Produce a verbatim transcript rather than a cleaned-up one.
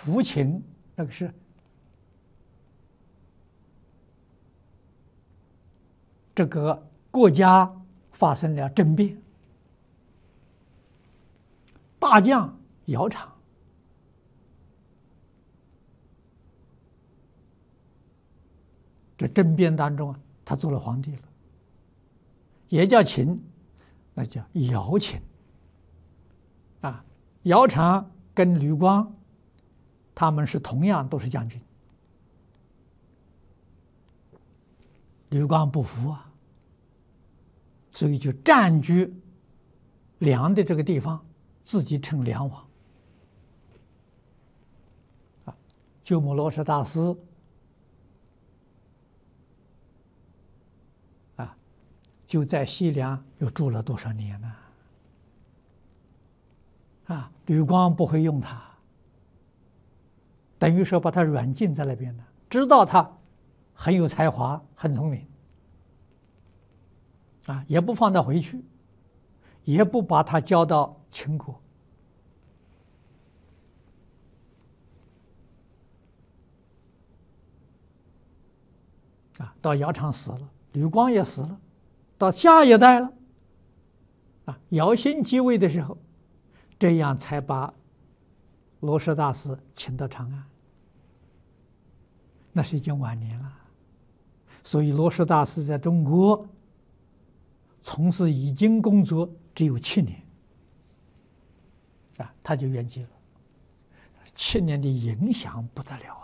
福秦那个是这个国家发生了政变，大将姚苌这政变当中啊，他做了皇帝了，也叫秦，那叫姚秦啊。姚苌跟吕光，他们是同样都是将军。吕光不服啊，所以就占据梁的这个地方，自己称梁王。啊，鸠摩罗什大师啊，就在西凉又住了多少年呢？啊，吕光不会用他，等于说把他软禁在那边了，知道他很有才华，很聪明，啊，也不放他回去，也不把他交到秦国，啊，到姚苌死了，吕光也死了，到下一代了，啊，姚兴继位的时候，这样才把罗什大师请到长安，那是已经晚年了。所以罗什大师在中国从事译经工作只有七年，啊，他就圆寂了。七年的影响不得了。